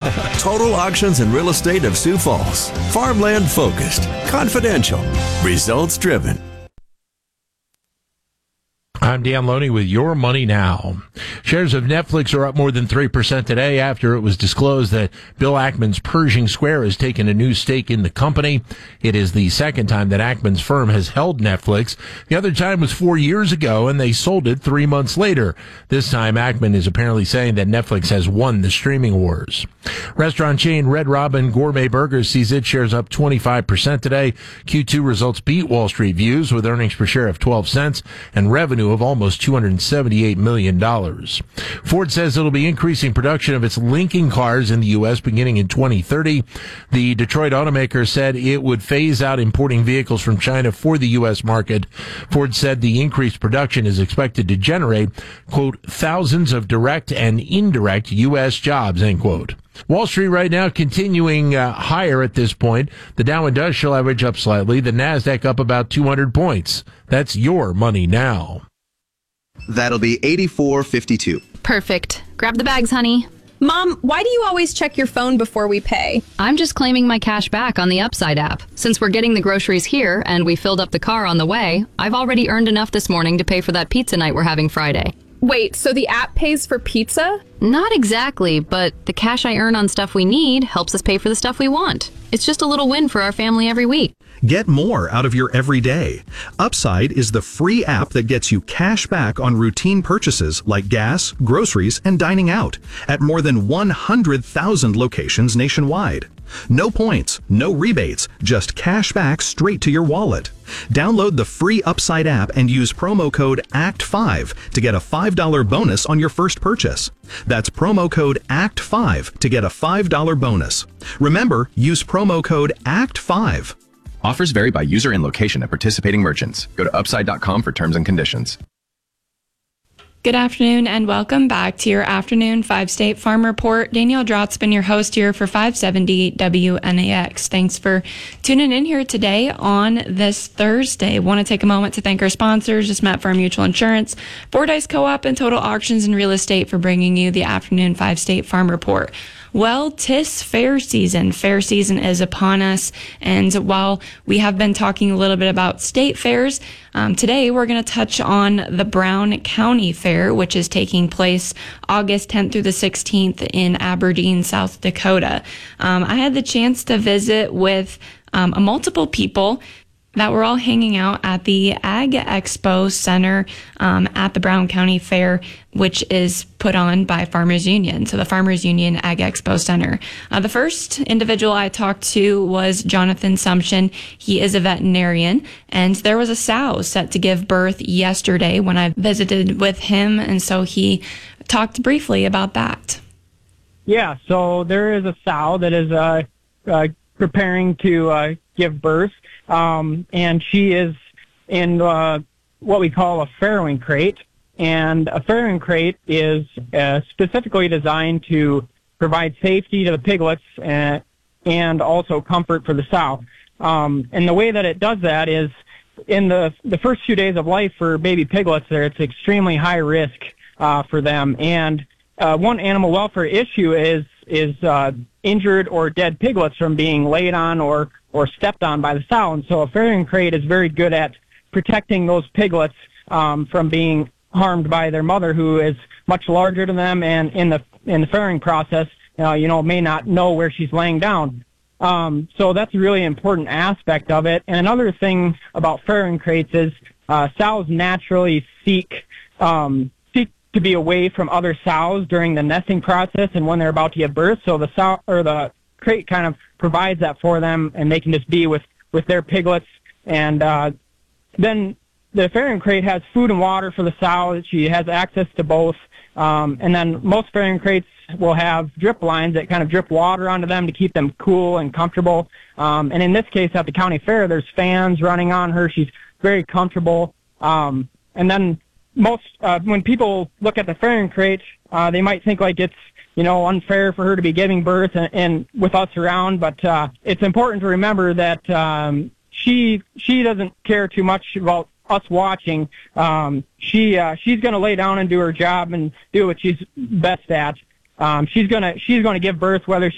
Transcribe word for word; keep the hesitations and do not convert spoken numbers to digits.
Total Auctions and Real Estate of Sioux Falls. Farmland focused, confidential, results driven. I'm Dan Loney with Your Money Now. Shares of Netflix are up more than three percent today after it was disclosed that Bill Ackman's Pershing Square has taken a new stake in the company. It is the second time that Ackman's firm has held Netflix. The other time was four years ago, and they sold it three months later. This time, Ackman is apparently saying that Netflix has won the streaming wars. Restaurant chain Red Robin Gourmet Burgers sees its shares up twenty-five percent today. Q two results beat Wall Street views with earnings per share of twelve cents and revenue of almost two hundred seventy-eight million dollars. Ford says it'll be increasing production of its Lincoln cars in the U S beginning in twenty thirty. The Detroit automaker said it would phase out importing vehicles from China for the U S market. Ford said the increased production is expected to generate, quote, thousands of direct and indirect U S jobs, end quote. Wall Street right now continuing uh, higher at this point. The Dow Industrial Average up slightly. The NASDAQ up about two hundred points. That's Your Money Now. That'll be eighty-four fifty-two. Perfect. Grab the bags, honey. Mom, why do you always check your phone before we pay? I'm just claiming my cash back on the Upside app. Since we're getting the groceries here and we filled up the car on the way, I've already earned enough this morning to pay for that pizza night we're having Friday. Wait, so the app pays for pizza? Not exactly, but the cash I earn on stuff we need helps us pay for the stuff we want. It's just a little win for our family every week. Get more out of your everyday. Upside is the free app that gets you cash back on routine purchases like gas, groceries, and dining out at more than one hundred thousand locations nationwide. No points, no rebates, just cash back straight to your wallet. Download the free Upside app and use promo code A C T five to get a five dollars bonus on your first purchase. That's promo code A C T five to get a five dollars bonus. Remember, use promo code A C T five. Offers vary by user and location at participating merchants. Go to upside dot com for terms and conditions. Good afternoon and welcome back to your afternoon five-state farm report. Danielle Drotzman, your host here for five seventy W N A X. Thanks for tuning in here today on this Thursday. Want to take a moment to thank our sponsors, just Met Farm Mutual Insurance, Fordyce Co-op, and Total Auctions and Real Estate for bringing you the afternoon five-state farm report. Well, 'tis fair season. Fair season is upon us. And while we have been talking a little bit about state fairs, um, today we're going to touch on the Brown County Fair, which is taking place August tenth through the sixteenth in Aberdeen, South Dakota. Um, I had the chance to visit with um, multiple people that were all hanging out at the Ag Expo Center um, at the Brown County Fair, which is put on by Farmers Union. So the Farmers Union Ag Expo Center. Uh, the first individual I talked to was Jonathan Sumption. He is a veterinarian, and there was a sow set to give birth yesterday when I visited with him, and so he talked briefly about that. Yeah, so there is a sow that is uh, uh, preparing to uh, give birth. Um, and she is in uh, what we call a farrowing crate. And a farrowing crate is uh, specifically designed to provide safety to the piglets and, and also comfort for the sow. Um, and the way that it does that is in the the first few days of life for baby piglets there, it's extremely high risk uh, for them. And uh, one animal welfare issue is is uh, injured or dead piglets from being laid on or or stepped on by the sow. And so a farrowing crate is very good at protecting those piglets um, from being harmed by their mother, who is much larger than them, and in the in the farrowing process, uh, you know, may not know where she's laying down. Um, so that's a really important aspect of it. And another thing about farrowing crates is uh, sows naturally seek um, seek to be away from other sows during the nesting process and when they're about to give birth. So the sow or the crate kind of provides that for them, and they can just be with, with their piglets. And uh, then the farrowing crate has food and water for the sow. She has access to both. Um, and then most farrowing crates will have drip lines that kind of drip water onto them to keep them cool and comfortable. Um, and in this case, at the county fair, there's fans running on her. She's very comfortable. Um, and then most uh, when people look at the farrowing crate, uh, they might think like it's you know, unfair for her to be giving birth and, and with us around, but uh, it's important to remember that um, she she doesn't care too much about us watching. Um, she uh, she's going to lay down and do her job and do what she's best at. Um, she's gonna she's gonna give birth whether she